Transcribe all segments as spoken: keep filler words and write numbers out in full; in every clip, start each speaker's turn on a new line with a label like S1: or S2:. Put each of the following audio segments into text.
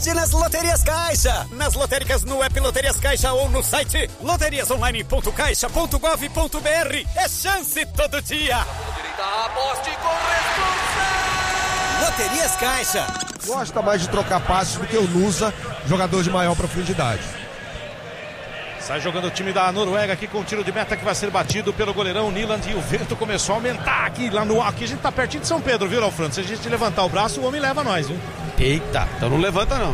S1: sorte nas Loterias Caixa. Nas lotéricas no app Loterias Caixa ou no site loterias online ponto caixa ponto gov ponto br. É chance todo dia.
S2: Aposte com responsa.
S1: Loterias Caixa.
S3: Gosta mais de trocar passes do que o Nusa, jogador de maior profundidade.
S4: Sai jogando o time da Noruega aqui com um tiro de meta que vai ser batido pelo goleirão Niland, e o vento começou a aumentar aqui lá no aqui a gente tá pertinho de São Pedro, viu, Alfredo? Se a gente levantar o braço, o homem leva nós, viu?
S5: Eita, então não levanta não.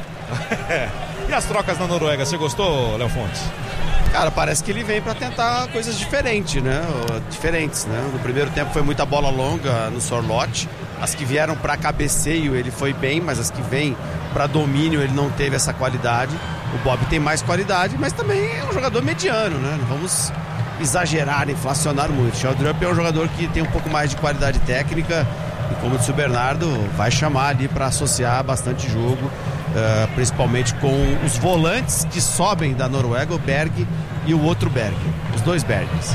S4: E as trocas na Noruega, você gostou, Léo Fontes?
S5: Cara, parece que ele vem pra tentar coisas diferentes, né? Diferentes, né? No primeiro tempo foi muita bola longa no Sorloth. As que vieram pra cabeceio ele foi bem, mas as que vêm pra domínio ele não teve essa qualidade. O Bob tem mais qualidade, mas também é um jogador mediano, né? Não vamos exagerar, inflacionar muito. O Sheldrup é um jogador que tem um pouco mais de qualidade técnica e, como disse o Bernardo, vai chamar ali para associar bastante jogo, uh, principalmente com os volantes que sobem da Noruega, o Berg e o outro Berg, os dois Bergs.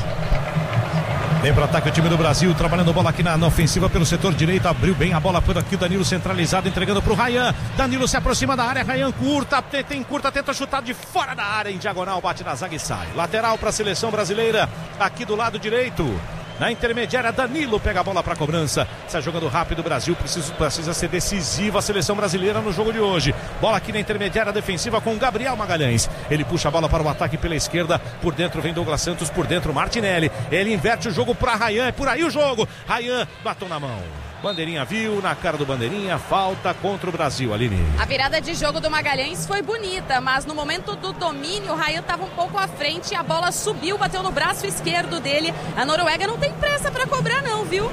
S4: Vem para o ataque o time do Brasil, trabalhando bola aqui na, na ofensiva pelo setor direito, abriu bem a bola por aqui, o Danilo centralizado, entregando para o Ryan. Danilo se aproxima da área, Ryan curta, tem curta, tenta chutar de fora da área, em diagonal, bate na zaga e sai. Lateral para a seleção brasileira, aqui do lado direito. Na intermediária, Danilo pega a bola para a cobrança. Está jogando rápido o Brasil, precisa, precisa ser decisiva a seleção brasileira no jogo de hoje. Bola aqui na intermediária defensiva com Gabriel Magalhães. Ele puxa a bola para o ataque pela esquerda. Por dentro vem Douglas Santos, por dentro Martinelli. Ele inverte o jogo para Ryan, é por aí o jogo. Ryan, batom na mão. Bandeirinha viu, na cara do Bandeirinha, falta contra o Brasil, Aline.
S6: A virada de jogo do Magalhães foi bonita, mas no momento do domínio, o Ryan estava um pouco à frente, a bola subiu, bateu no braço esquerdo dele. A Noruega não tem pressa para cobrar não, viu?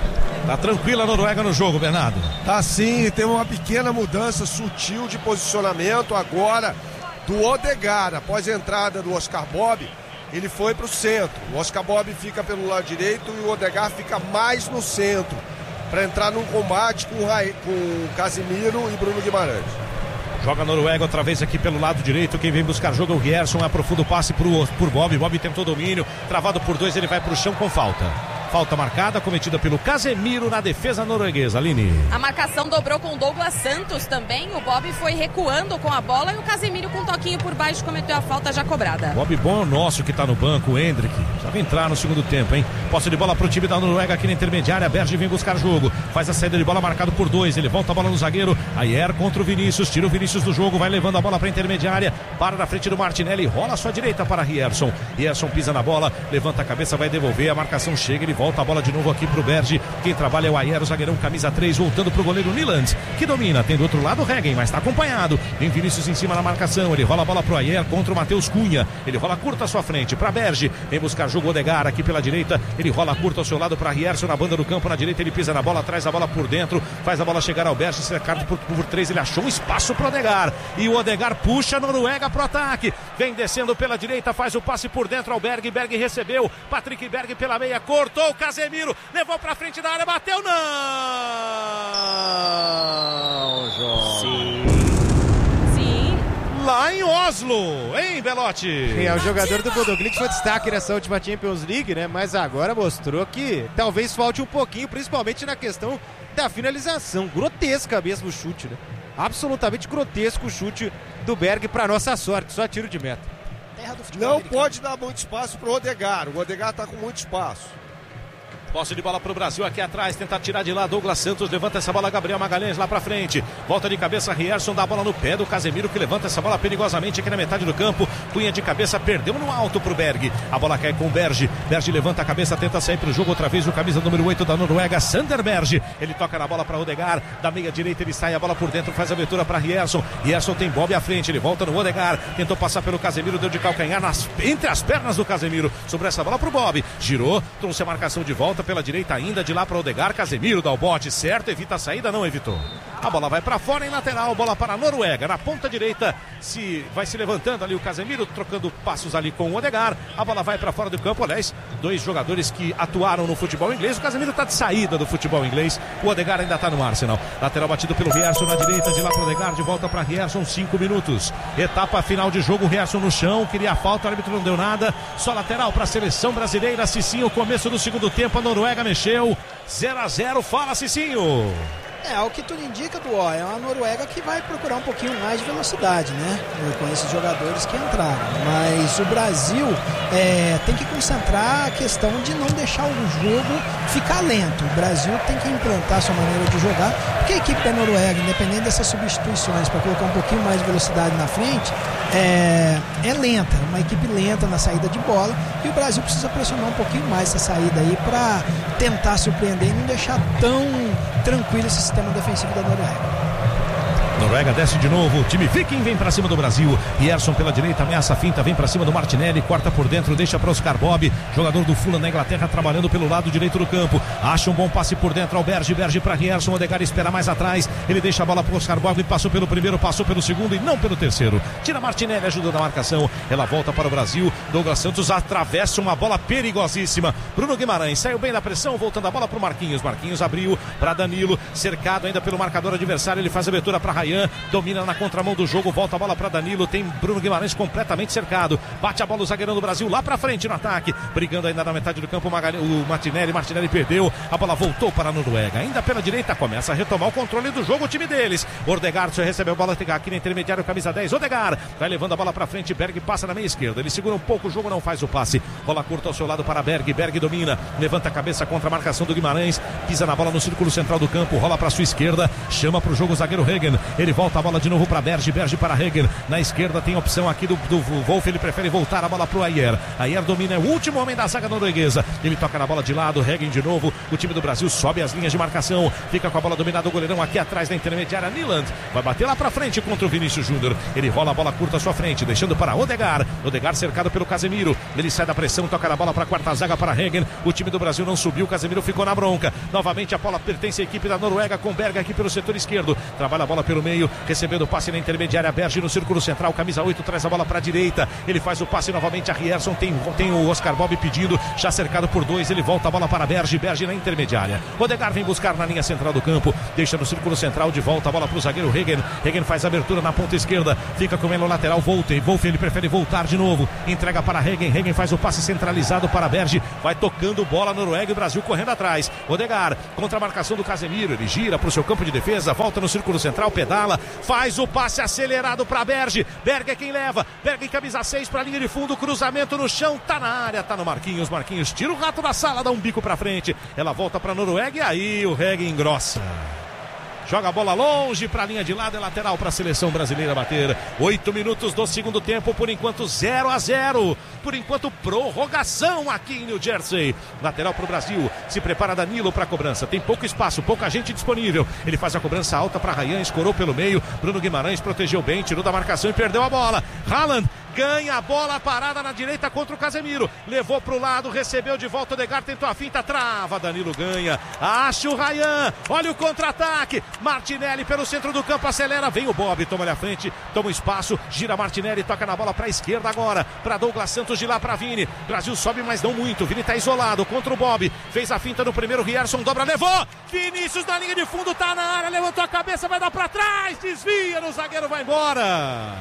S4: Tá tranquila a Noruega no jogo, Bernardo?
S3: Tá sim, tem uma pequena mudança sutil de posicionamento agora do Odegaard. Após a entrada do Oscar Bob, ele foi para o centro. O Oscar Bob fica pelo lado direito e o Odegaard fica mais no centro, para entrar num combate com, com Casemiro e Bruno Guimarães.
S4: Joga a Noruega outra vez aqui pelo lado direito. Quem vem buscar jogo é o Rierson. Aprofunda o passe pro, por Bob. Bob tentou domínio. Travado por dois, ele vai pro chão com falta. Falta marcada, cometida pelo Casemiro na defesa norueguesa, Aline.
S6: A marcação dobrou com o Douglas Santos também. O Bob foi recuando com a bola e o Casemiro com um toquinho por baixo cometeu a falta já cobrada.
S4: Bob bom nosso que tá no banco, o Hendrick. Já vai entrar no segundo tempo, hein? Posse de bola pro time da Noruega aqui na intermediária. Berge vem buscar jogo. Faz a saída de bola marcado por dois. Ele volta a bola no zagueiro. Ayer contra o Vinícius. Tira o Vinícius do jogo. Vai levando a bola pra intermediária. Para na frente do Martinelli. Rola a sua direita para Rierson. Rierson pisa na bola. Levanta a cabeça, vai devolver. A marcação chega. Ele volta a bola de novo aqui pro Berge. Quem trabalha é o Ayer, o zagueirão, camisa três, voltando pro goleiro Niland, que domina. Tem do outro lado o Regen, mas tá acompanhado. Vem Vinícius em cima na marcação. Ele rola a bola pro Ayer contra o Matheus Cunha. Ele rola curta à sua frente pra Berge. Vem buscar jogo Odegaard aqui pela direita. Ele rola curta ao seu lado pra Rierson na banda do campo. Na direita ele pisa na bola, traz a bola por dentro. Faz a bola chegar ao Berge. Cercado por, por três. Ele achou um espaço pro Odegaard. E o Odegaard puxa a Noruega pro ataque. Vem descendo pela direita. Faz o passe por dentro ao Berg. Berg recebeu. Patrick Berg pela meia. Cortou o Casemiro. Levou pra frente da área, bateu, não! João.
S6: Sim. Sim.
S4: Lá em Oslo, hein, Belotti?
S7: É, o jogador do Bodo Glimt foi destaque nessa última Champions League, né? Mas agora mostrou que talvez falte um pouquinho, principalmente na questão da finalização. Grotesca mesmo o chute, né? Absolutamente grotesco o chute do Berg, pra nossa sorte, só tiro de meta.
S3: Não pode dar muito espaço pro Odegaard. O Odegaard tá com muito espaço.
S4: Posse de bola pro Brasil aqui atrás, tenta tirar de lá Douglas Santos, levanta essa bola Gabriel Magalhães lá pra frente, volta de cabeça Rierson, dá a bola no pé do Casemiro, que levanta essa bola perigosamente aqui na metade do campo. Cunha de cabeça, perdeu no alto pro Berg, a bola cai com o Berge. Berge levanta a cabeça, tenta sair pro jogo outra vez o camisa número oito da Noruega, Sander Berge. Ele toca na bola pra Odegaard, da meia direita ele sai, a bola por dentro, faz a abertura pra Rierson. Rierson tem Bob à frente, ele volta no Odegaard, tentou passar pelo Casemiro, deu de calcanhar nas, entre as pernas do Casemiro, sobre essa bola pro Bob, girou, trouxe a marcação de volta pela direita ainda, de lá para Odegaard. Casemiro dá o bote certo, evita a saída, não evitou. A bola vai para fora em lateral, bola para a Noruega, na ponta direita, se vai se levantando ali o Casemiro, trocando passos ali com o Odegaard. A bola vai para fora do campo, aliás, dois jogadores que atuaram no futebol inglês. O Casemiro está de saída do futebol inglês, o Odegaard ainda está no Arsenal. Lateral batido pelo Rierson na direita, de lá para o Odegaard, de volta para Rierson, cinco minutos. Etapa final de jogo, Rierson no chão, queria a falta, o árbitro não deu nada. Só lateral para a seleção brasileira. Cicinho, começo do segundo tempo, a Noruega mexeu. zero a zero, fala Cicinho.
S2: É, o que tudo indica, do ó, é uma Noruega que vai procurar um pouquinho mais de velocidade, né? Com esses jogadores que entraram. Mas o Brasil é, tem que concentrar a questão de não deixar o jogo ficar lento. O Brasil tem que implantar a sua maneira de jogar, porque a equipe da Noruega, independente dessas substituições, para colocar um pouquinho mais de velocidade na frente, é, é lenta, uma equipe lenta na saída de bola, e o Brasil precisa pressionar um pouquinho mais essa saída aí para tentar surpreender e não deixar tão tranquilo esse sistema defensivo da Noruega.
S4: Noruega desce de novo, o time Viking vem pra cima do Brasil. Rierson pela direita, ameaça a finta, vem pra cima do Martinelli, corta por dentro, deixa para Oscar Bob, jogador do Fulham na Inglaterra, trabalhando pelo lado direito do campo. Acha um bom passe por dentro ao Berge, Berge pra Rierson, Odegaard espera mais atrás, ele deixa a bola pro Oscar Bob, passou pelo primeiro, passou pelo segundo e não pelo terceiro. Tira Martinelli, ajuda na marcação, ela volta para o Brasil. Douglas Santos atravessa uma bola perigosíssima. Bruno Guimarães saiu bem da pressão, voltando a bola pro Marquinhos. Marquinhos abriu para Danilo, cercado ainda pelo marcador adversário, ele faz a abertura para Ryan, domina na contramão do jogo, volta a bola para Danilo, tem Bruno Guimarães completamente cercado, bate a bola o zagueirão do Brasil lá pra frente no ataque, brigando ainda na metade do campo o Martinelli, Martinelli perdeu, a bola voltou para a Noruega, ainda pela direita começa a retomar o controle do jogo, o time deles. Odegaard recebeu a bola aqui na intermediária, camisa dez, Odegaard vai levando a bola pra frente, Berg passa na meia esquerda, ele segura um pouco o jogo, não faz o passe, bola curta ao seu lado para Berg, Berg domina, levanta a cabeça contra a marcação do Guimarães, pisa na bola no círculo central do campo, rola para sua esquerda, chama pro jogo o zagueiro Regen, ele volta a bola de novo para Berge, Berge para Regen, na esquerda tem opção aqui do, do Wolf, ele prefere voltar a bola pro Ayer, Ayer domina, é o último homem da zaga norueguesa, ele toca na bola de lado, Regen de novo, o time do Brasil sobe as linhas de marcação, fica com a bola dominada, o goleirão aqui atrás na intermediária, Nyland, vai bater lá pra frente contra o Vinícius Júnior, ele rola a bola curta à sua frente, deixando para Odegaard, Odegaard cercado pelo Casemiro, ele sai da pressão, toca na bola para a quarta zaga para Regen, o time do Brasil não subiu, o Casemiro ficou na bronca, novamente a bola pertence à equipe da Noruega com Berg aqui pelo setor esquerdo, trabalha a bola pelo meio, recebendo o passe na intermediária, Berge no círculo central, camisa oito, traz a bola para a direita, ele faz o passe novamente a Rierson, tem, tem o Oscar Bob pedindo, já cercado por dois, ele volta a bola para Berge, Berge na intermediária, Odegaard vem buscar na linha central do campo, deixa no círculo central, de volta a bola para o zagueiro Regen, Regen faz a abertura na ponta esquerda, fica com ele no lateral, Wolf, Wolf ele prefere voltar de novo, entrega para Regen, Regen faz o passe centralizado para Berge, vai tocando bola Noruega e o Brasil correndo atrás, Odegaard contra a marcação do Casemiro, ele gira para o seu campo de defesa, volta no círculo central, pedala, faz o passe acelerado para Berge, Berg é quem leva, Berg em camisa seis para a linha de fundo, cruzamento no chão, tá na área, tá no Marquinhos, Marquinhos tira o rato da sala, dá um bico para frente, ela volta para Noruega e aí o Regen engrossa. Joga a bola longe para a linha de lado, é lateral para a seleção brasileira bater. Oito minutos do segundo tempo, por enquanto zero a zero. Por enquanto prorrogação aqui em New Jersey. Lateral para o Brasil, se prepara Danilo para a cobrança. Tem pouco espaço, pouca gente disponível. Ele faz a cobrança alta para Ryan, escorou pelo meio. Bruno Guimarães protegeu bem, tirou da marcação e perdeu a bola. Haaland ganha a bola parada na direita contra o Casemiro, levou pro lado, recebeu de volta o Odegaard, tentou a finta, trava, Danilo ganha, acha o Ryan, olha o contra-ataque, Martinelli pelo centro do campo, acelera, vem o Bob, toma ali à frente, toma o espaço, gira Martinelli, toca na bola pra esquerda agora, pra Douglas Santos, de lá pra Vini, Brasil sobe, mas não muito, Vini tá isolado contra o Bob, fez a finta no primeiro, Rierson dobra, levou, Vinícius na linha de fundo, tá na área, levantou a cabeça, vai dar pra trás, desvia no zagueiro, vai embora.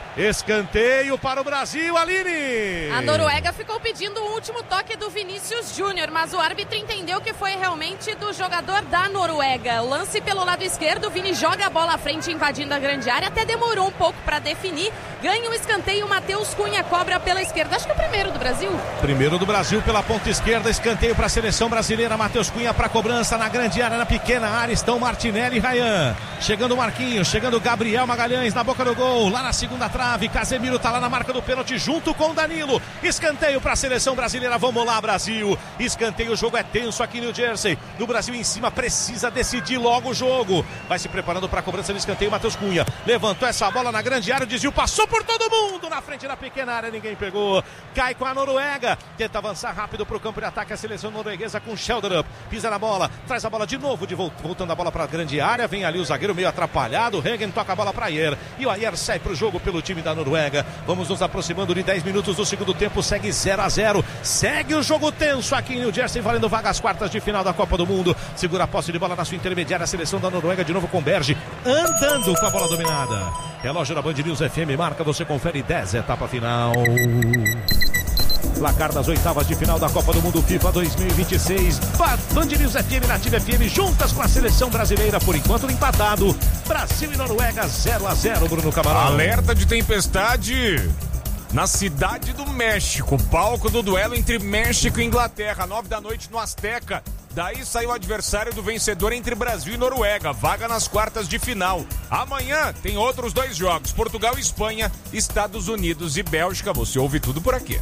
S4: Escanteio para o Brasil, Aline.
S6: A Noruega ficou pedindo o último toque do Vinícius Júnior, mas o árbitro entendeu que foi realmente do jogador da Noruega. Lance pelo lado esquerdo, o Vini joga a bola à frente, invadindo a grande área, até demorou um pouco para definir. Ganha o escanteio, Matheus Cunha cobra pela esquerda. Acho que é o primeiro do Brasil.
S4: Primeiro do Brasil pela ponta esquerda, escanteio para a seleção brasileira. Matheus Cunha para cobrança na grande área, na pequena área estão Martinelli e Ryan. Chegando o Marquinhos, chegando o Gabriel Magalhães na boca do gol, lá na segunda trave. Casemiro tá lá na marca do pênalti junto com o Danilo. Escanteio para a seleção brasileira. Vamos lá, Brasil. Escanteio, o jogo é tenso aqui no New Jersey. Do Brasil em cima, precisa decidir logo o jogo. Vai se preparando para a cobrança de escanteio. Matheus Cunha levantou essa bola na grande área. O desvio passou por todo mundo. Na frente da pequena área, ninguém pegou. Cai com a Noruega. Tenta avançar rápido para o campo de ataque. A seleção norueguesa com Sheldrup. Pisa na bola. Traz a bola de novo. De volta, voltando a bola para a grande área. Vem ali o zagueiro meio atrapalhado. Regen toca a bola para Ayer. E o Ayer sai para o jogo pelo time da Noruega. Vamos nos aproximando de dez minutos do segundo tempo, segue zero a zero, segue o jogo tenso aqui em New Jersey, valendo vaga às quartas de final da Copa do Mundo. Segura a posse de bola na sua intermediária, a seleção da Noruega de novo com Berge, andando com a bola dominada. Relógio da Band News F M marca, você confere dez, etapa final. Placar das oitavas de final da Copa do Mundo FIFA dois mil e vinte e seis. Band News F M, Nativa F M, juntas com a seleção brasileira, por enquanto empatado. Brasil e Noruega zero a zero, Bruno Camarão.
S8: Alerta de tempestade na cidade do México. Palco do duelo entre México e Inglaterra, nove da noite no Azteca. Daí saiu o adversário do vencedor entre Brasil e Noruega, vaga nas quartas de final. Amanhã tem outros dois jogos, Portugal e Espanha, Estados Unidos e Bélgica. Você ouve tudo por aqui.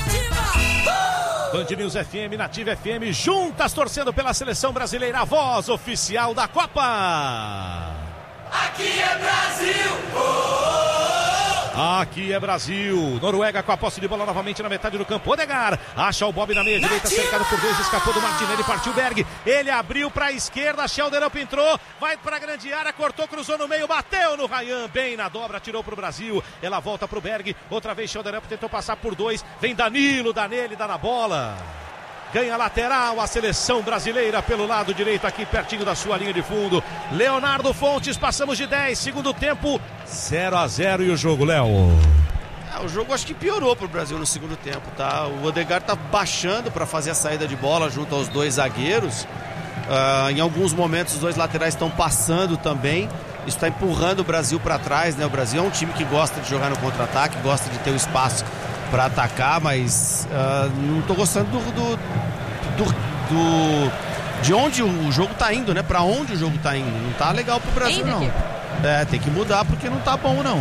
S4: Band News F M, Nativa F M, juntas torcendo pela seleção brasileira, a voz oficial da Copa.
S9: Aqui é Brasil! Oh, oh, oh.
S4: Aqui é Brasil. Noruega com a posse de bola novamente na metade do campo. Odegaard acha o Bob na meia direita, cercado por dois, escapou do Martinelli, partiu Berg. Ele abriu para a esquerda, Schelderup entrou, vai para a grande área, cortou, cruzou no meio, bateu no Ryan, bem na dobra, tirou para o Brasil. Ela volta para o Berg, outra vez Schelderup tentou passar por dois, vem Danilo, dá nele, dá na bola. Ganha lateral a seleção brasileira pelo lado direito, aqui pertinho da sua linha de fundo. Leonardo Fontes, passamos de dez, segundo tempo, zero a zero e o jogo, Léo?
S5: É, o jogo acho que piorou pro Brasil no segundo tempo, tá? O Odegaard tá baixando para fazer a saída de bola junto aos dois zagueiros. Uh, em alguns momentos os dois laterais estão passando também. Isso está empurrando o Brasil para trás, né? O Brasil é um time que gosta de jogar no contra-ataque, gosta de ter o espaço para atacar, mas uh, não tô gostando do, do, do, do de onde o jogo tá indo, né? Para onde o jogo tá indo. Não tá legal pro Brasil, não. É, tem que mudar porque não tá bom, não.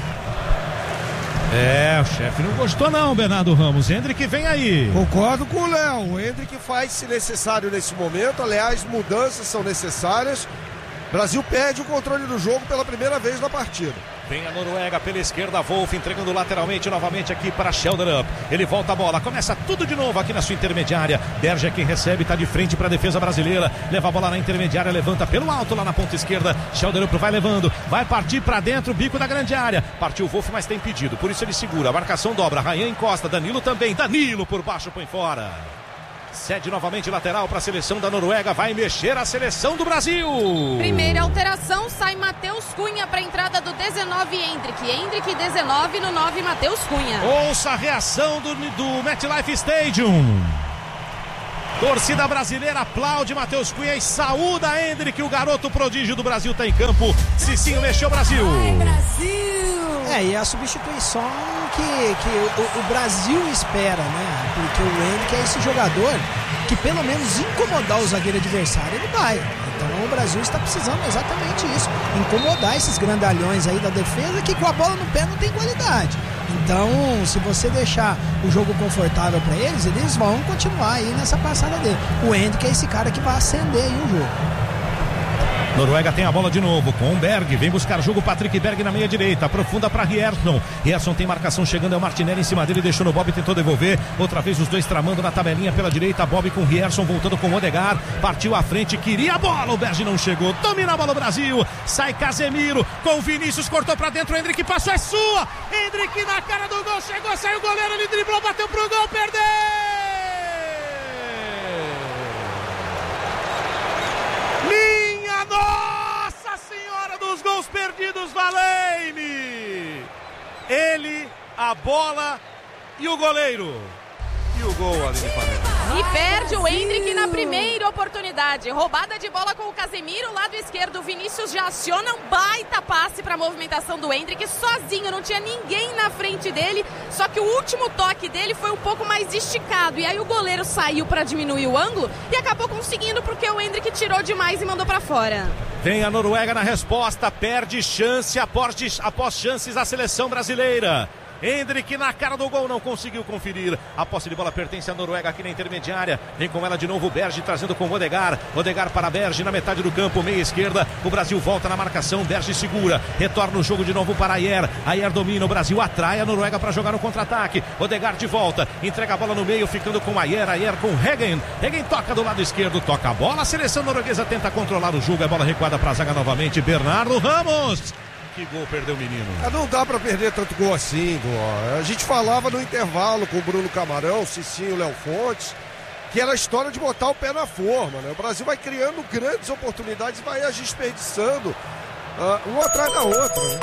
S4: É, o chefe não gostou não, Bernardo Ramos. Hendrick vem aí.
S3: Concordo com o Léo. O Hendrick faz se necessário nesse momento. Aliás, mudanças são necessárias. O Brasil perde o controle do jogo pela primeira vez na partida.
S4: Vem a Noruega pela esquerda, Wolf entregando lateralmente novamente aqui para Schelderup. Ele volta a bola, começa tudo de novo aqui na sua intermediária. Berge é quem recebe, está de frente para a defesa brasileira. Leva a bola na intermediária, levanta pelo alto lá na ponta esquerda. Schelderup vai levando, vai partir para dentro, bico da grande área. Partiu o Wolf, mas tem impedido, por isso ele segura. A marcação dobra, Ryan encosta, Danilo também. Danilo por baixo, põe fora. Cede novamente lateral para a seleção da Noruega, vai mexer a seleção do Brasil.
S6: Primeira alteração, sai Matheus Cunha para a entrada do dezenove Hendrick. Hendrick dezenove no nove, Matheus Cunha.
S4: Ouça a reação do, do MetLife Stadium. Torcida brasileira aplaude Matheus Cunha e saúda Hendrick, o garoto prodígio do Brasil está em campo. Cicinho mexeu o Brasil.
S6: Ai, Brasil!
S2: É, e a substituição que, que o, o Brasil espera, né? Porque o Hendrick é esse jogador que pelo menos incomodar o zagueiro adversário, ele vai. Então o Brasil está precisando exatamente isso, incomodar esses grandalhões aí da defesa que com a bola no pé não tem qualidade. Então, se você deixar o jogo confortável para eles, eles vão continuar aí nessa passada dele. O Hendrick é esse cara que vai acender aí o jogo.
S4: Noruega tem a bola de novo com o Berg, vem buscar jogo Patrick Berg na meia direita, aprofunda para Rierson. Rierson tem marcação chegando, é o Martinelli em cima dele, deixou no Bob, tentou devolver, outra vez os dois tramando na tabelinha pela direita, Bob com Rierson voltando com o Odegaard, partiu à frente, queria a bola, o Berg não chegou, domina a bola o Brasil, sai Casemiro, com o Vinícius, cortou para dentro, o Hendrick passou, é sua, Hendrick na cara do gol, chegou, saiu o goleiro, ele driblou, bateu pro gol, perdeu! Nossa Senhora dos gols perdidos, Valaine! Ele, a bola e o goleiro. E o gol ali no panela.
S6: E perde o Hendrick na primeira oportunidade. Roubada de bola com o Casemiro, lado esquerdo. O Vinícius já aciona um baita passe para a movimentação do Hendrick sozinho. Não tinha ninguém na frente dele. Só que o último toque dele foi um pouco mais esticado. E aí o goleiro saiu para diminuir o ângulo e acabou conseguindo porque o Hendrick tirou demais e mandou para fora.
S4: Vem a Noruega na resposta. Perde chance após, após chances a seleção brasileira. Hendrick na cara do gol, não conseguiu conferir. A posse de bola pertence à Noruega aqui na intermediária. Vem com ela de novo o Berge, trazendo com o Odegaard. Odegaard para Berge na metade do campo, meia esquerda. O Brasil volta na marcação, Berge segura. Retorna o jogo de novo para Ayer. Ayer domina, o Brasil atrai a Noruega para jogar no contra-ataque. Odegaard de volta, entrega a bola no meio, ficando com Ayer. Ayer com Hegen. Hegen toca do lado esquerdo, toca a bola. A seleção norueguesa tenta controlar o jogo. A bola recuada para a zaga novamente. Bernardo Ramos. Que gol perdeu o menino.
S3: Não dá pra perder tanto gol assim, Gol. A gente falava no intervalo com o Bruno Camarão, Cicinho, Léo Fontes, que era a história de botar o pé na forma, né? O Brasil vai criando grandes oportunidades e vai desperdiçando uh, uma atrás da outra, né?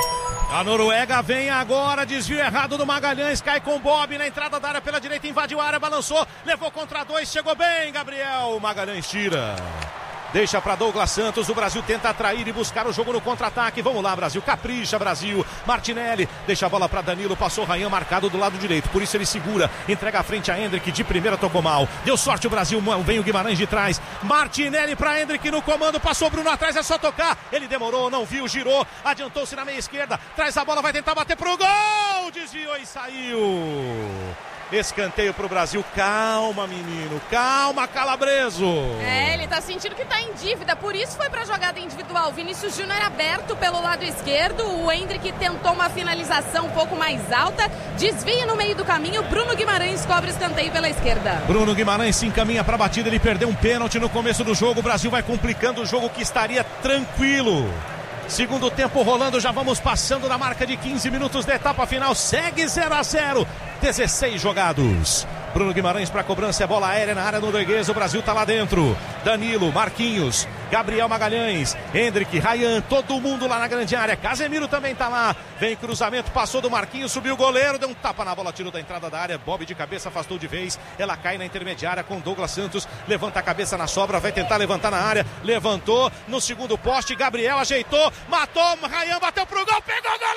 S4: A Noruega vem agora, desvio errado do Magalhães, cai com o Bob na entrada da área pela direita, invadiu a área, balançou, levou contra dois, chegou bem, Gabriel. O Magalhães tira. Deixa para Douglas Santos, o Brasil tenta atrair e buscar o jogo no contra-ataque. Vamos lá, Brasil, capricha, Brasil. Martinelli, deixa a bola para Danilo, passou Rayan marcado do lado direito, por isso ele segura, entrega a frente a Endrick, de primeira tocou mal. Deu sorte o Brasil, vem o Guimarães de trás. Martinelli para Endrick no comando, passou Bruno atrás, é só tocar. Ele demorou, não viu, girou, adiantou-se na meia esquerda, traz a bola, vai tentar bater pro gol, desviou e saiu. Escanteio pro Brasil, calma menino, calma Calabreso.
S6: É, ele tá sentindo que tá em dívida, por isso foi pra jogada individual. Vinícius Júnior aberto pelo lado esquerdo, o Endrick tentou uma finalização um pouco mais alta, desvia no meio do caminho, Bruno Guimarães cobre escanteio pela esquerda.
S4: Bruno Guimarães se encaminha pra batida, ele perdeu um pênalti no começo do jogo, o Brasil vai complicando o jogo que estaria tranquilo. Segundo tempo rolando, já vamos passando da marca de quinze minutos da etapa final, segue zero a zero, dezesseis jogados. Bruno Guimarães para cobrança, é bola aérea na área norueguesa, o Brasil tá lá dentro. Danilo, Marquinhos, Gabriel Magalhães, Endrick, Rayan, todo mundo lá na grande área. Casemiro também tá lá, vem cruzamento, passou do Marquinhos, subiu o goleiro, deu um tapa na bola, tirou da entrada da área, Bob de cabeça, afastou de vez, ela cai na intermediária com Douglas Santos, levanta a cabeça na sobra, vai tentar levantar na área, levantou no segundo poste, Gabriel ajeitou, matou, Rayan bateu pro gol, pegou o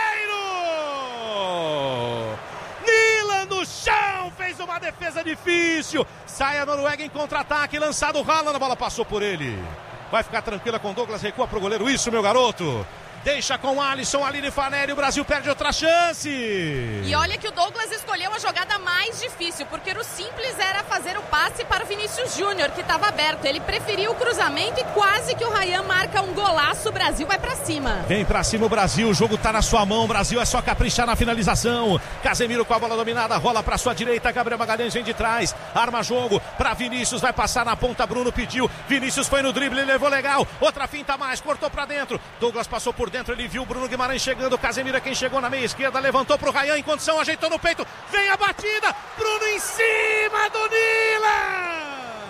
S4: goleiro! Nilan no chão, fez uma defesa difícil, sai a Noruega em contra-ataque, lançado o Haaland, a bola passou por ele, vai ficar tranquila com Douglas, recua pro goleiro, isso meu garoto, deixa com Alisson, Aline Fanelli, o Brasil perde outra chance.
S6: E olha que o Douglas escolheu a jogada mais difícil, porque o simples era fazer o passe para o Vinícius Júnior, que estava aberto, ele preferiu o cruzamento e quase que o Rayan marca um golaço, o Brasil vai para cima.
S4: Vem para cima o Brasil, o jogo tá na sua mão, o Brasil é só caprichar na finalização. Casemiro com a bola dominada, rola para sua direita, Gabriel Magalhães vem de trás, arma jogo para Vinícius, vai passar na ponta, Bruno pediu, Vinícius foi no drible, levou legal, outra finta mais, cortou para dentro, Douglas passou por dentro, ele viu o Bruno Guimarães chegando, Casemiro é quem chegou na meia esquerda, levantou pro Rayan em condição, ajeitou no peito, vem a batida, Bruno em cima do Nilan!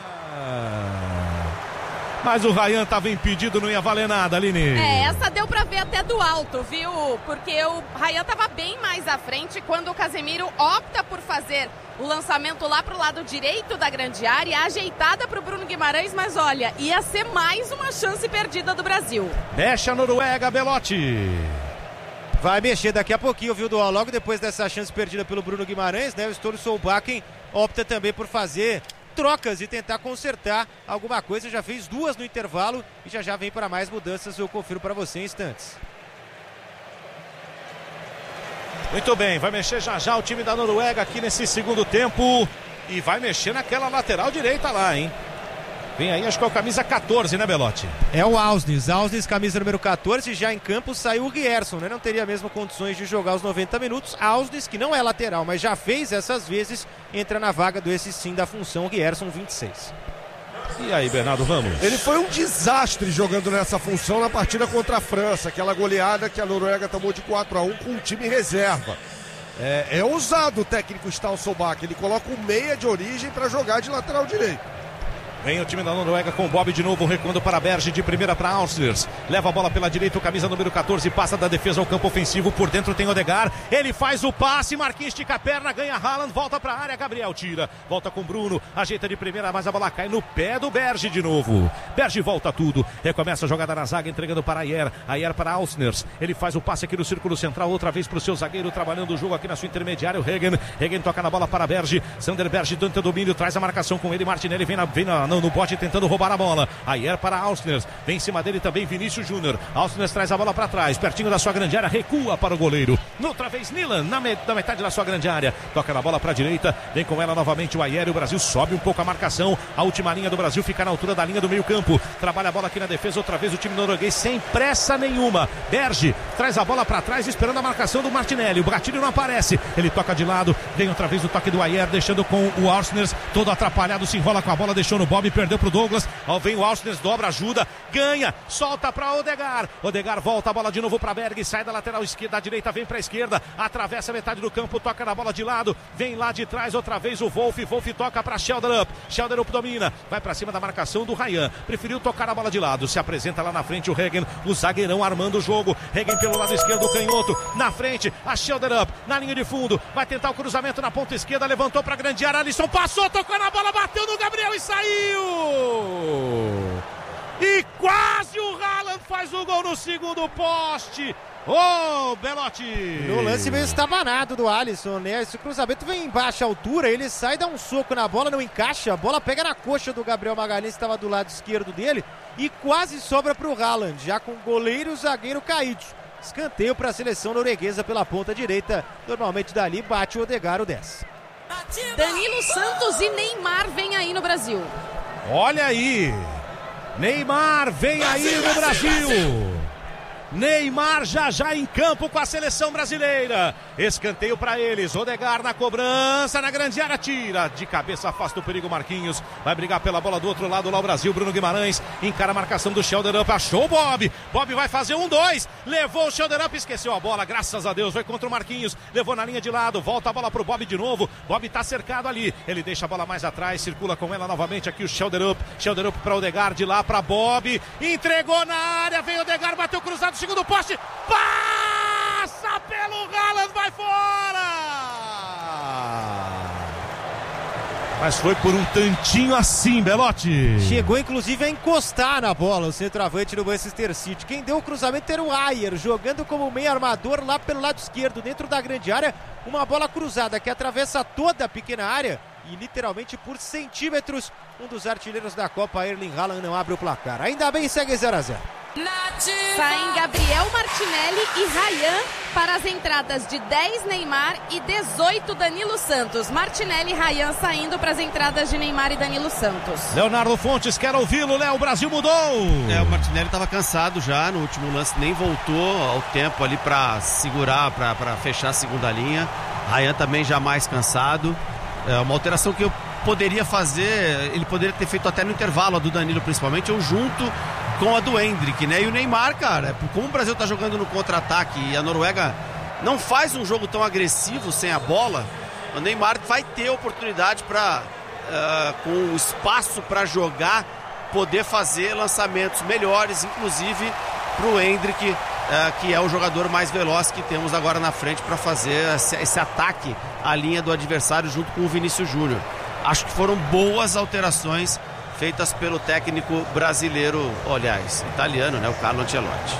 S4: Mas o Rayan estava impedido, não ia valer nada, Aline.
S6: É, essa deu pra ver até do alto, viu? Porque o Rayan estava bem mais à frente quando o Casemiro opta por fazer o lançamento lá pro lado direito da grande área, ajeitada pro Bruno Guimarães, mas olha, ia ser mais uma chance perdida do Brasil.
S4: Mexe a Noruega, Belotti.
S7: Vai mexer daqui a pouquinho, viu, Dual? Logo depois dessa chance perdida pelo Bruno Guimarães, né? O Ståle Solbakken opta também por fazer trocas e tentar consertar alguma coisa. Já fez duas no intervalo e já já vem para mais mudanças. Eu confiro para você em instantes.
S4: Muito bem, vai mexer já já o time da Noruega aqui nesse segundo tempo e vai mexer naquela lateral direita lá, hein? Vem aí, acho que é o camisa quatorze, né, Belotti?
S7: É o Ausnes, Ausnes, camisa número quatorze, já em campo saiu o Rierson, né? Não teria mesmo condições de jogar os noventa minutos. Ausnes, que não é lateral, mas já fez essas vezes, entra na vaga do esse sim da função, Rierson vinte e seis.
S4: E aí, Bernardo, vamos?
S3: Ele foi um desastre jogando nessa função na partida contra a França, aquela goleada que a Noruega tomou de quatro a um com o time reserva. É, é ousado o técnico Ståle Solbakken, ele coloca o meia de origem para jogar de lateral direito.
S4: Vem o time da Noruega com o Bob de novo, recuando para Berge, de primeira para Auslers. Leva a bola pela direita, o camisa número quatorze, passa da defesa ao campo ofensivo, por dentro tem Odegaard, ele faz o passe, Marquinhos estica a perna, ganha Haaland, volta para a área, Gabriel tira, volta com Bruno, ajeita de primeira, mas a bola cai no pé do Berge de novo. Berge volta tudo, recomeça a jogada na zaga, entregando para Ayer, Ayer para Auslers, ele faz o passe aqui no círculo central, outra vez para o seu zagueiro, trabalhando o jogo aqui na sua intermediária, o Regen, Regen toca na bola para Berge, Sander Berge tenta o domínio, traz a marcação com ele, Martinelli vem, na, vem na, no, no bote tentando roubar a bola, Ayer para Ausnes, vem em cima dele também Vinícius Júnior, Ausnes traz a bola para trás, pertinho da sua grande área, recua para o goleiro, outra vez Nilan, na, met na metade da sua grande área, toca na bola para a direita, vem com ela novamente o Ayer, o Brasil sobe um pouco a marcação, a última linha do Brasil fica na altura da linha do meio campo, trabalha a bola aqui na defesa, outra vez o time norueguês sem pressa nenhuma, Berge traz a bola para trás, esperando a marcação do Martinelli, o Gatilho não aparece, ele toca de lado, vem outra vez o toque do Ayer, deixando com o Ausnes, todo atrapalhado, se enrola com a bola, deixou no Bob, perdeu pro Douglas, ao vem o Ausnes, dobra, ajuda, ganha, solta para Odegaard, Odegaard volta a bola de novo para Berg, sai da lateral esquerda, da direita vem para a esquerda, atravessa a metade do campo, toca na bola de lado, vem lá de trás outra vez o Wolf, Wolf toca para Schelderup, Schelderup domina, vai para cima da marcação do Rayan, preferiu tocar a bola de lado, se apresenta lá na frente o Regen, o zagueirão armando o jogo, Regen pelo pelo lado esquerdo, o canhoto, na frente, a shoulder up, na linha de fundo, vai tentar o cruzamento na ponta esquerda, levantou pra grande área, Alisson passou, tocou na bola, bateu no Gabriel e saiu! E quase o Haaland faz o gol no segundo poste. Ô, oh, Belotti!
S7: No lance meio estabanado do Alisson, né? Esse cruzamento vem em baixa altura, ele sai, dá um soco na bola, não encaixa, a bola pega na coxa do Gabriel Magalhães, que estava do lado esquerdo dele, e quase sobra para o Haaland, já com o goleiro e o zagueiro caídos. Escanteio para a seleção norueguesa pela ponta direita, normalmente dali bate o Odegaard, o dez.
S6: Danilo Santos e Neymar vem aí no Brasil.
S4: Olha aí! Neymar vem aí no Brasil! Neymar já já em campo com a seleção brasileira. Escanteio para eles. Odegaard na cobrança, na grande área, tira de cabeça, afasta o perigo. Marquinhos vai brigar pela bola do outro lado lá o Brasil. Bruno Guimarães encara a marcação do shoulder up, achou o Bob. Bob vai fazer um dois, levou o shoulder up, esqueceu a bola, graças a Deus, vai contra o Marquinhos, levou na linha de lado, volta a bola pro Bob de novo. Bob tá cercado ali, ele deixa a bola mais atrás, circula com ela novamente aqui o shoulder up, shoulder up para Odegaard, de lá para Bob, entregou na área, vem Odegaard, bateu cruzado, segundo poste, passa pelo Haaland, vai fora! Mas foi por um tantinho assim, Belotti.
S7: Chegou inclusive a encostar na bola o centroavante do Manchester City. Quem deu o cruzamento era o Ayer, jogando como meio armador lá pelo lado esquerdo, dentro da grande área. Uma bola cruzada que atravessa toda a pequena área e literalmente por centímetros. Um dos artilheiros da Copa, Erling Haaland, não abre o placar. Ainda bem, segue zero a zero.
S6: Saem Gabriel Martinelli e Ryan para as entradas de dez Neymar e dezoito Danilo Santos. Martinelli e Ryan saindo para as entradas de Neymar e Danilo Santos.
S4: Leonardo Fontes, quer ouvi-lo, Léo, o Brasil mudou.
S5: É, o Martinelli estava cansado já no último lance, nem voltou ao tempo ali para segurar, para fechar a segunda linha. Ryan também já mais cansado. É uma alteração que eu poderia fazer, ele poderia ter feito até no intervalo, a do Danilo principalmente, ou junto com a do Endrick, né? E o Neymar, cara, como o Brasil tá jogando no contra-ataque e a Noruega não faz um jogo tão agressivo sem a bola, o Neymar vai ter oportunidade para, uh, com espaço para jogar, poder fazer lançamentos melhores, inclusive pro Endrick, uh, que é o jogador mais veloz que temos agora na frente para fazer esse, esse ataque à linha do adversário junto com o Vinícius Júnior. Acho que foram boas alterações feitas pelo técnico brasileiro, aliás, italiano, né, o Carlo Ancelotti.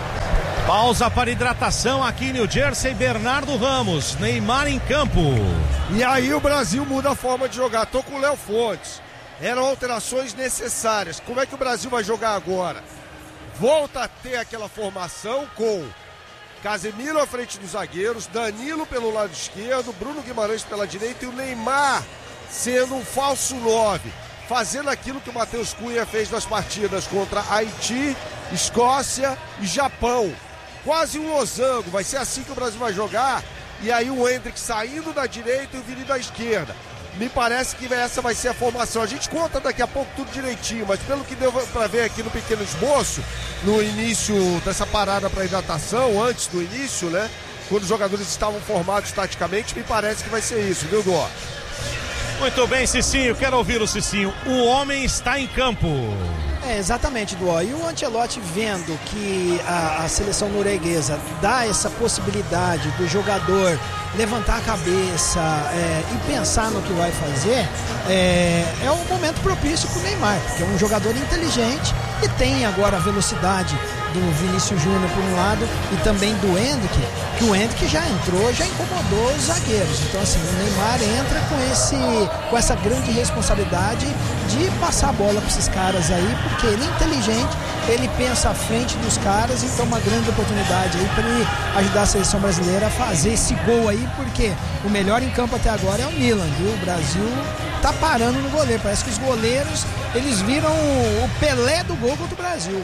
S4: Pausa para hidratação aqui em New Jersey, Bernardo Ramos, Neymar em campo.
S3: E aí o Brasil muda a forma de jogar. Tô com o Léo Fontes. Eram alterações necessárias. Como é que o Brasil vai jogar agora? Volta a ter aquela formação com Casemiro à frente dos zagueiros, Danilo pelo lado esquerdo, Bruno Guimarães pela direita e o Neymar sendo um falso nove, fazendo aquilo que o Matheus Cunha fez nas partidas contra Haiti, Escócia e Japão. Quase um losango, vai ser assim que o Brasil vai jogar, e aí o Endrick saindo da direita e o Vini da esquerda. Me parece que essa vai ser a formação. A gente conta daqui a pouco tudo direitinho, mas pelo que deu para ver aqui no pequeno esboço, no início dessa parada para hidratação, antes do início, né, quando os jogadores estavam formados taticamente, me parece que vai ser isso, viu, Dó?
S4: Muito bem, Cicinho, quero ouvi-lo, Cicinho. O homem está em campo.
S2: É, exatamente, Duó. E o Ancelotti vendo que a, a seleção norueguesa dá essa possibilidade do jogador levantar a cabeça é, e pensar no que vai fazer, é, é o momento propício para o Neymar, que é um jogador inteligente e tem agora a velocidade do Vinícius Júnior por um lado e também do Endrick, que o Endrick já entrou, já incomodou os zagueiros. Então assim, o Neymar entra com, esse, com essa grande responsabilidade de passar a bola para esses caras aí, porque ele é inteligente, ele pensa à frente dos caras, então uma grande oportunidade aí para ele ajudar a seleção brasileira a fazer esse gol aí, porque o melhor em campo até agora é o Milan, viu? O Brasil tá parando no goleiro, parece que os goleiros, eles viram o Pelé do gol contra o Brasil.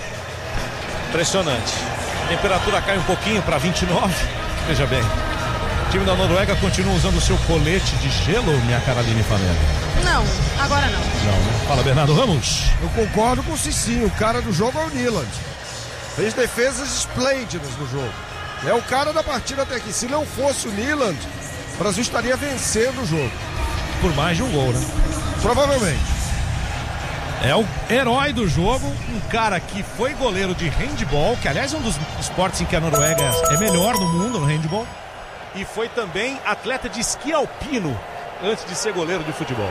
S4: Impressionante. A temperatura cai um pouquinho para vinte e nove. Veja bem. O time da Noruega continua usando o seu colete de gelo, minha Caroline Flamengo?
S6: Não, agora não.
S4: Não, né? Fala, Bernardo Ramos.
S3: Eu concordo com o Cicinho. O cara do jogo é o Nyland. Fez defesas esplêndidas no jogo. É o cara da partida até aqui. Se não fosse o Nyland, o Brasil estaria vencendo o jogo.
S4: Por mais de um gol, né?
S3: Provavelmente.
S4: É o herói do jogo, um cara que foi goleiro de handball, que aliás é um dos esportes em que a Noruega é melhor no mundo, no handball, e foi também atleta de esqui alpino antes de ser goleiro de futebol.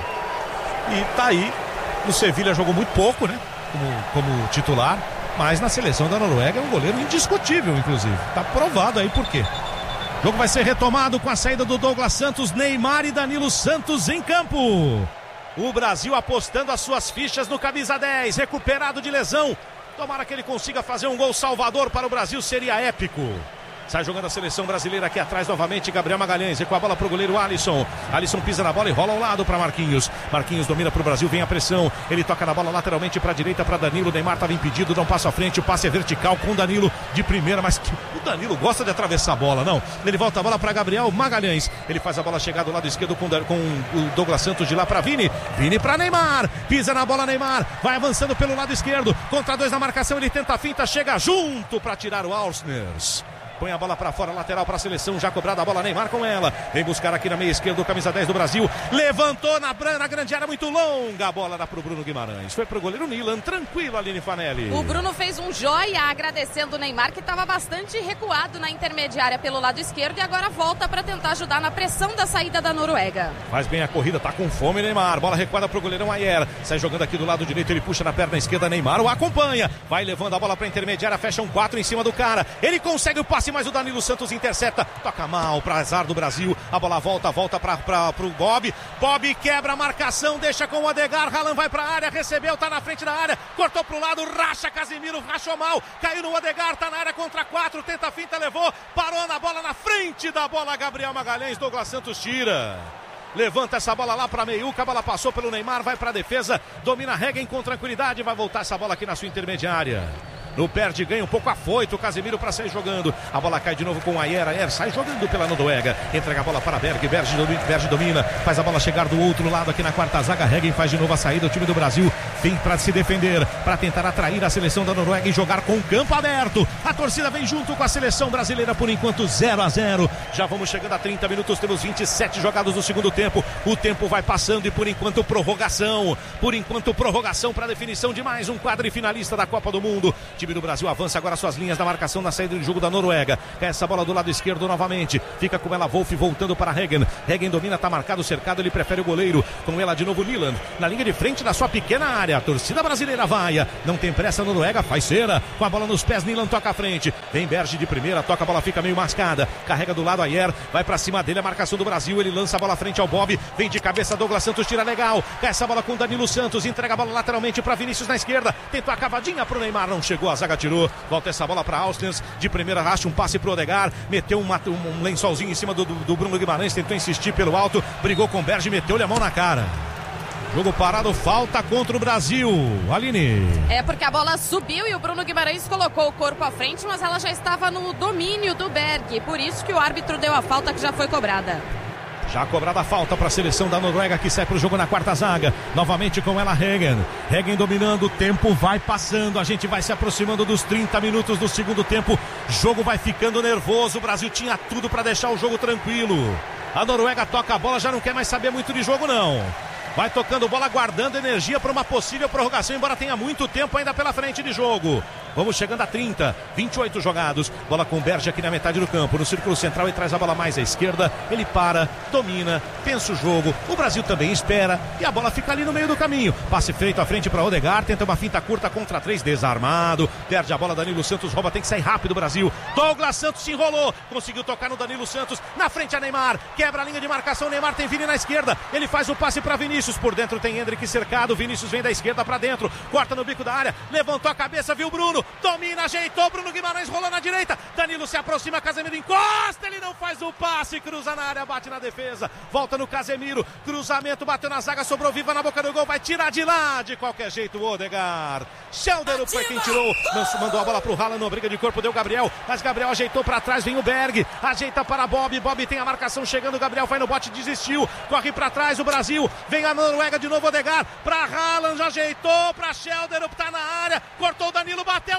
S4: E tá aí, no Sevilha jogou muito pouco, né, como, como titular, mas na seleção da Noruega é um goleiro indiscutível, inclusive. Tá provado aí por quê. O jogo vai ser retomado com a saída do Douglas Santos, Neymar e Danilo Santos em campo. O Brasil apostando as suas fichas no camisa dez, recuperado de lesão. Tomara que ele consiga fazer um gol salvador para o Brasil, seria épico. Sai jogando a seleção brasileira aqui atrás novamente, Gabriel Magalhães, e com a bola pro goleiro Alisson. Alisson pisa na bola e rola ao lado para Marquinhos. Marquinhos domina pro Brasil, vem a pressão. Ele toca na bola lateralmente para a direita para Danilo. Neymar estava impedido, dá um passo à frente. O passe é vertical com o Danilo de primeira, mas que... o Danilo gosta de atravessar a bola, não. Ele volta a bola para Gabriel Magalhães. Ele faz a bola chegar do lado esquerdo com, com o Douglas Santos de lá para Vini. Vini para Neymar. Pisa na bola Neymar. Vai avançando pelo lado esquerdo. Contra dois na marcação, ele tenta a finta, chega junto para tirar o Alsners. Põe a bola para fora, lateral para a seleção, já cobrada a bola, Neymar com ela. Vem buscar aqui na meia esquerda o camisa dez do Brasil. Levantou na, na grande área, muito longa. A bola dá pro Bruno Guimarães. Foi pro goleiro Nilan, tranquilo, Aline Fanelli.
S6: O Bruno fez um joia agradecendo o Neymar, que estava bastante recuado na intermediária pelo lado esquerdo e agora volta para tentar ajudar na pressão da saída da Noruega.
S4: Faz bem a corrida, tá com fome Neymar. Bola recuada pro goleirão Ayer. Sai jogando aqui do lado direito, ele puxa na perna esquerda, Neymar o acompanha. Vai levando a bola pra intermediária, fecha um quatro em cima do cara. Ele consegue o passe, mas o Danilo Santos intercepta, toca mal para azar do Brasil, a bola volta, volta para o Bob, Bob quebra a marcação, deixa com o Odegaard, Haaland vai para a área, recebeu, tá na frente da área, cortou pro lado, racha Casemiro, rachou mal, caiu no Odegaard, tá na área contra quatro, tenta a finta, levou, parou na bola, na frente da bola, Gabriel Magalhães, Douglas Santos tira. Levanta essa bola lá para meiuca, a bola passou pelo Neymar, vai para a defesa, domina Hegen com tranquilidade, vai voltar essa bola aqui na sua intermediária. No perde, ganha um pouco afoito, o Casemiro para sair jogando. A bola cai de novo com o Ayer. Ayer sai jogando pela Noruega. Entrega a bola para Berg. Berg domina, Berg domina. Faz a bola chegar do outro lado aqui na quarta zaga. Hegen faz de novo a saída. O time do Brasil vem para se defender, para tentar atrair a seleção da Noruega e jogar com o campo aberto. A torcida vem junto com a seleção brasileira por enquanto zero a zero. Já vamos chegando a trinta minutos. Temos vinte e sete jogados no segundo tempo. O tempo vai passando e por enquanto prorrogação. Por enquanto prorrogação para definição de mais um quadrifinalista da Copa do Mundo. O time do Brasil avança agora suas linhas da marcação na saída do jogo da Noruega. Cai essa bola do lado esquerdo novamente. Fica com ela Wolf voltando para Hegen. Hegen domina, tá marcado, cercado, ele prefere o goleiro. Com ela de novo Liland. Na linha de frente da sua pequena área. A torcida brasileira vai. Não tem pressa, Noruega faz cera. Com a bola nos pés, Nilan toca à frente. Vem Berge de primeira, toca a bola, fica meio mascada. Carrega do lado Ayer. Vai pra cima dele a marcação do Brasil. Ele lança a bola frente ao Bob. Vem de cabeça Douglas Santos, tira legal. Cai essa bola com Danilo Santos. Entrega a bola lateralmente para Vinícius na esquerda. Tentou a cavadinha pro Neymar, não chegou, a zaga tirou. Volta essa bola para Alsners, de primeira racha um passe pro Odegaard, meteu um, um lençolzinho em cima do, do, do Bruno Guimarães, tentou insistir pelo alto, brigou com o Berge, meteu-lhe a mão na cara. Jogo parado, falta contra o Brasil. Aline.
S6: É porque a bola subiu e o Bruno Guimarães colocou o corpo à frente, mas ela já estava no domínio do Berg, por isso que o árbitro deu a falta que já foi cobrada.
S4: Já cobrada a falta para a seleção da Noruega, que sai para o jogo na quarta zaga. Novamente com ela Hegen. Hegen dominando, o tempo vai passando. A gente vai se aproximando dos trinta minutos do segundo tempo. Jogo vai ficando nervoso. O Brasil tinha tudo para deixar o jogo tranquilo. A Noruega toca a bola, já não quer mais saber muito de jogo não. Vai tocando bola, guardando energia para uma possível prorrogação, embora tenha muito tempo ainda pela frente de jogo. Vamos chegando a trinta, vinte e oito jogados. Bola com o Berge aqui na metade do campo, no círculo central, e traz a bola mais à esquerda. Ele para, domina, pensa o jogo. O Brasil também espera e a bola fica ali no meio do caminho. Passe feito à frente para Odegaard, tenta uma finta curta contra três, desarmado. Perde a bola, Danilo Santos rouba, tem que sair rápido o Brasil. Douglas Santos se enrolou, conseguiu tocar no Danilo Santos. Na frente a Neymar, quebra a linha de marcação. Neymar tem Vini na esquerda, ele faz o passe para Vinícius. Por dentro tem Hendrick cercado, Vinícius vem da esquerda para dentro, corta no bico da área, levantou a cabeça, viu o Bruno, domina, ajeitou, Bruno Guimarães rolou na direita, Danilo se aproxima, Casemiro encosta, ele não faz o passe, cruza na área, bate na defesa, volta no Casemiro, cruzamento, bateu na zaga, sobrou viva na boca do gol, vai tirar de lá, de qualquer jeito o Odegaard. Schelder foi quem tirou, mandou a bola pro Haaland, no briga de corpo, deu Gabriel, mas Gabriel ajeitou para trás, vem o Berg, ajeita para Bob, Bob tem a marcação chegando, Gabriel vai no bote, desistiu, corre para trás o Brasil, vem a Noruega de novo, Odegaard para Haaland, já ajeitou para Schelder, tá na área, cortou o Danilo, bateu,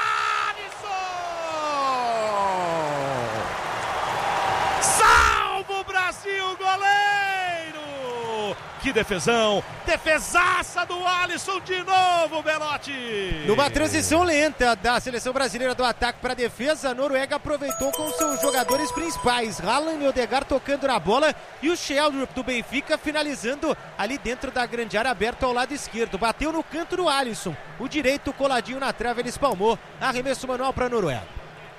S4: Alisson! Salva o Brasil, goleiro! Que defesão, defesaça do Alisson de novo, Belotti.
S7: Numa transição lenta da seleção brasileira do ataque para a defesa, a Noruega aproveitou com seus jogadores principais, Haaland e Odegaard tocando na bola e o Sheldrup do Benfica finalizando ali dentro da grande área aberta ao lado esquerdo. Bateu no canto do Alisson, o direito coladinho na trave, ele espalmou. Arremesso manual para a Noruega.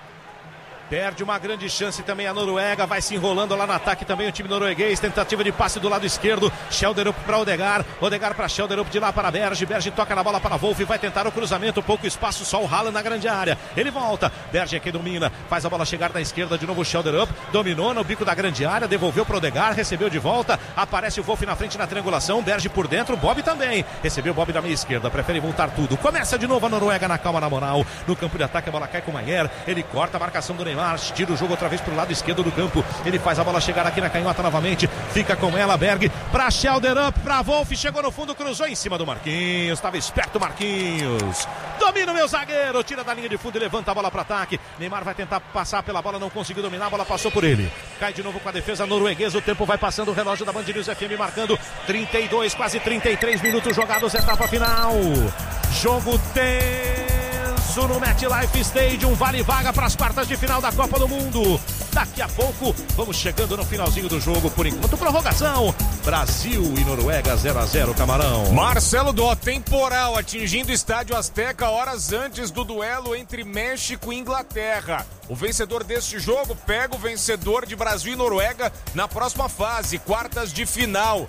S4: Perde uma grande chance também a Noruega, vai se enrolando lá no ataque também o time norueguês, tentativa de passe do lado esquerdo, Sheldrup para Odegaard, Odegaard para Sheldrup, de lá para Berge, Berge toca na bola para Wolf, vai tentar o cruzamento, pouco espaço, só o Haaland na grande área, ele volta, Berge aqui domina, faz a bola chegar na esquerda, de novo o Sheldrup, dominou no bico da grande área, devolveu para Odegaard, recebeu de volta, aparece o Wolf na frente na triangulação, Berge por dentro, Bob também, recebeu o Bob da meia esquerda, prefere voltar tudo, começa de novo a Noruega na calma, na moral, no campo de ataque a bola cai com o Maier, ele corta a marcação do Neymar, tira o jogo outra vez pro lado esquerdo do campo, ele faz a bola chegar aqui na canhota novamente, fica com ela, Berg, pra Sheldrup, pra Wolf, chegou no fundo, cruzou em cima do Marquinhos, estava esperto Marquinhos, domina o meu zagueiro, tira da linha de fundo e levanta a bola para ataque, Neymar vai tentar passar pela bola, não conseguiu dominar, a bola passou por ele, cai de novo com a defesa norueguesa, o tempo vai passando, o relógio da Band News F M marcando trinta e dois, quase trinta e três minutos jogados, etapa final, jogo tenso no MetLife Stadium, vale vaga para as quartas de final da Copa do Mundo. Daqui a pouco vamos chegando no finalzinho do jogo, por enquanto prorrogação, Brasil e Noruega zero a zero, Camarão.
S8: Marcelo Dó, temporal atingindo o Estádio Azteca horas antes do duelo entre México e Inglaterra. O vencedor deste jogo pega o vencedor de Brasil e Noruega na próxima fase, quartas de final.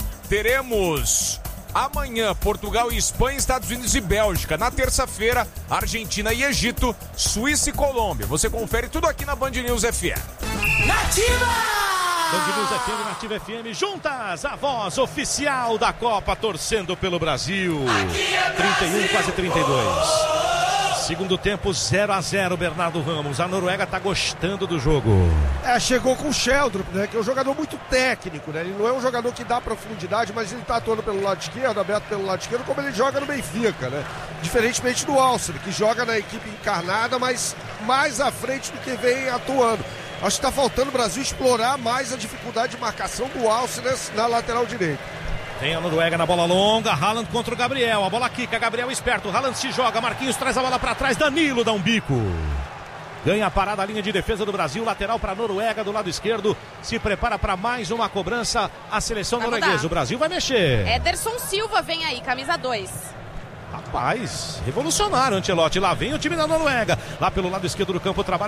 S8: Teremos amanhã, Portugal e Espanha, Estados Unidos e Bélgica. Na terça-feira, Argentina e Egito, Suíça e Colômbia. Você confere tudo aqui na Band News F M.
S9: Nativa!
S4: Band News F M, Nativa F M, juntas, a voz oficial da Copa, torcendo pelo Brasil.
S9: É
S4: trinta e um, quase trinta e dois. Segundo tempo, zero a zero, Bernardo Ramos. A Noruega tá gostando do jogo.
S3: É, chegou com o Sheldrup, né? Que é um jogador muito técnico, né? Ele não é um jogador que dá profundidade, mas ele tá atuando pelo lado esquerdo, aberto pelo lado esquerdo, como ele joga no Benfica, né? Diferentemente do Alcine, que joga na equipe encarnada, mas mais à frente do que vem atuando. Acho que tá faltando o Brasil explorar mais a dificuldade de marcação do Alcine na lateral direita.
S4: Tem a Noruega na bola longa, Haaland contra o Gabriel, a bola quica, Gabriel esperto, Haaland se joga, Marquinhos traz a bola para trás, Danilo dá um bico. Ganha a parada, a linha de defesa do Brasil, lateral para a Noruega do lado esquerdo, se prepara para mais uma cobrança a seleção vai norueguesa, mudar. O Brasil vai mexer.
S6: Ederson Silva vem aí, camisa dois.
S4: Rapaz, revolucionário, Ancelotti, lá vem o time da Noruega, lá pelo lado esquerdo do campo, trabalha